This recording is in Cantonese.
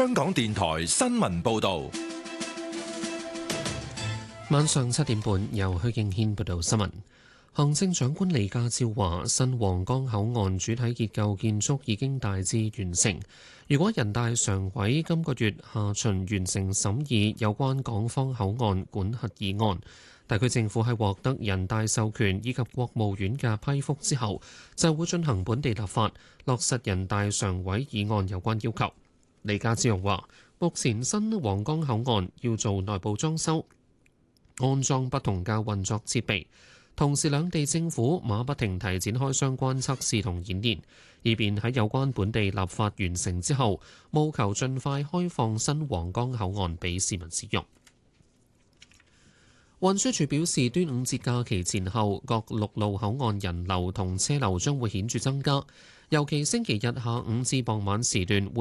香港電台新聞報道。 晚上7點半，由許敬軒報道新聞。行政長官李家超話：新皇崗口岸主體結構建築已經大致完成。如果人大常委今個月下旬完成審議有關港方口岸管轄議案，特區政府喺獲得人大授權以及國務院嘅批覆之後，就會進行本地立法，落實人大常委議案有關要求。李家超又話：目前新皇崗口岸要做內部裝修，安裝不同嘅運作設備。同時，兩地政府馬不停蹄展開相關測試同演練，以便喺有關本地立法完成之後，務求盡快開放新皇崗口岸俾市民使用。運輸署表示，端午節假期前後，各陸路口岸人流同車流將會顯著增加，尤其星期日下午至傍晚時段會